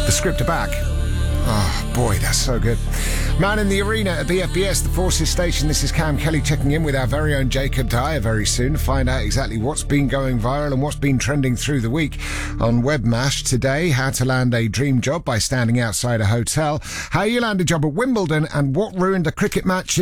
The script are back. Oh, boy, that's so good. Man in the Arena at BFBS, the Forces Station. This is Cam Kelly checking in with our very own Jacob Dyer very soon to find out exactly what's been going viral and what's been trending through the week. On Webmash today, how to land a dream job by standing outside a hotel, how you land a job at Wimbledon, and what ruined a cricket match